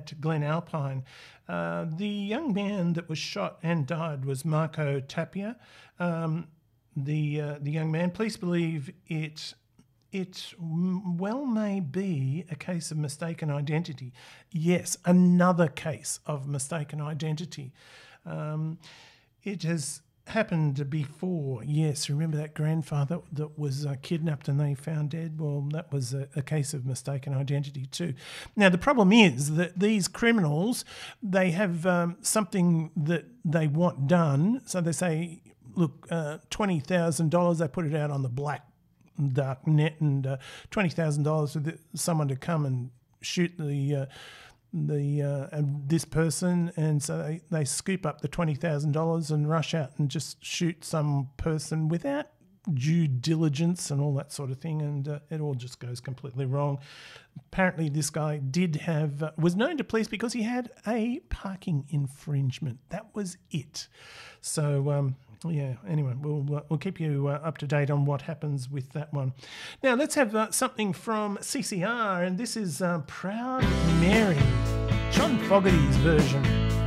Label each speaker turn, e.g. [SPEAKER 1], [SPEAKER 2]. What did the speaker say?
[SPEAKER 1] at Glen Alpine. The young man that was shot and died was Marco Tapia. The young man, police believe it well may be a case of mistaken identity. Yes, another case of mistaken identity. It has happened before. Yes, remember that grandfather that was kidnapped and they found dead? Well, that was a case of mistaken identity too. Now, the problem is that these criminals, they have something that they want done. So they say, look, $20,000, they put it out on the dark net, and $20,000 for someone to come and shoot this person, and so they scoop up the $20,000 and rush out and just shoot some person without due diligence and all that sort of thing, and it all just goes completely wrong. Apparently, this guy was known to police because he had a parking infringement. That was it. So. Yeah, anyway, we'll keep you up to date on what happens with that one. Now, let's have something from CCR, and this is Proud Mary, John Fogerty's version.